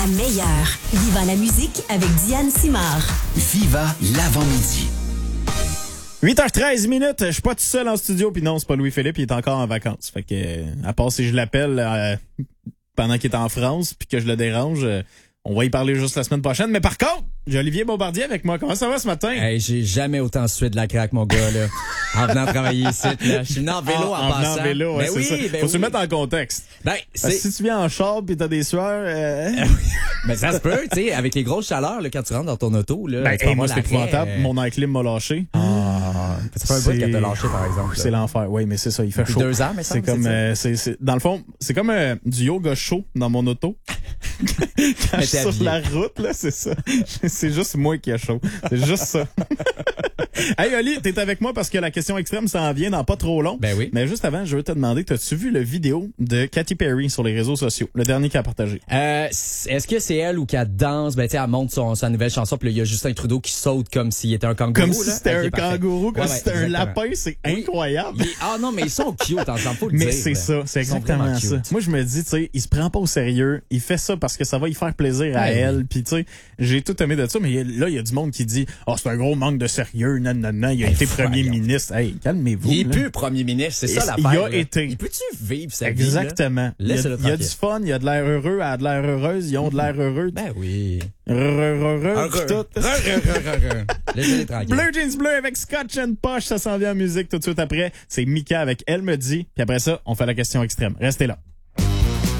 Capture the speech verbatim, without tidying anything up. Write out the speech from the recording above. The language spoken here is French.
la meilleure. Viva la musique avec Diane Simard. Viva l'avant-midi. huit heures treize minutes, je suis pas tout seul en studio, puis non, c'est pas Louis-Philippe, il est encore en vacances. Fait que, à part si je l'appelle euh, pendant qu'il est en France, puis que je le dérange, euh, on va y parler juste la semaine prochaine. Mais par contre, j'ai Olivier Bombardier avec moi. Comment ça va ce matin? Hey, j'ai jamais autant sué de la craque, mon gars, là. En venant travailler ici, là. Je suis venu en vélo en, en passant. En vélo, ouais, ben c'est oui, ça. ben Faut oui. se mettre en contexte. Ben, c'est... Si tu viens en char pis t'as des sueurs, euh... ben, ça se peut, tu sais, avec les grosses chaleurs, là, quand tu rentres dans ton auto, là. Ben, tu vas hey, moi, avoir c'est l'arrêt, épouvantable. euh... Mon air clim m'a lâché. Ah. Ça fait un bout qu'elle t'a lâché, par exemple. C'est l'enfer. Oui, mais c'est ça, il fait Depuis chaud. deux ans, mais ça, c'est comme, c'est, euh, c'est, c'est, dans le fond, c'est comme euh, du yoga chaud dans mon auto. Quand je suis sur la route, là, c'est ça. C'est juste moi qui a chaud. C'est juste ça. Hey, Oli, t'es avec moi parce que la question extrême s'en vient dans pas trop long. Ben oui. Mais juste avant, je veux te demander, t'as-tu vu le vidéo de Katy Perry sur les réseaux sociaux? Le dernier qu'elle a partagé. Euh, est-ce que c'est elle ou qu'elle danse? Ben, tu sais, elle monte son, sa nouvelle chanson, puis là, il y a Justin Trudeau qui saute comme s'il était un kangourou. Comme si là. c'était Okay, un parfait. kangourou, comme Ouais, si ouais, c'était un exactement. lapin. C'est Oui. incroyable. Il- Ah non, mais ils sont cute, en faut le Mais dire. c'est là. ça, c'est Ils sont exactement vraiment ça. cute. Moi, je me dis, tu sais, il se prend pas au sérieux. Il fait ça parce que ça va y faire plaisir à Ouais. elle. Puis, tu sais, j'ai tout aimé de ça. Mais là, il y a du monde qui dit, oh, c'est un gros manque de sérieux. Non, non, non. Il a Ben, été premier voyons. ministre. Hey, calmez-vous. Il est là. plus premier ministre, c'est Et ça il l'affaire. a là. été. Il peut-tu vivre sa vie? Exactement. Là? Il y a, Laisse-le il y a tranquille. du fun, il y a de l'air heureux, elle a de l'air heureuse, ils ont de l'air heureux. Ben oui. Heureux, heureux, Heureux. pis tout. Heureux, heureux, heureux. Laissez-les tranquilles. Bleu Jeans Bleu avec Scotch and Posh, ça s'en vient en musique tout de suite après. C'est Mika avec Elle me dit. Puis après ça, on fait la question extrême. Restez là.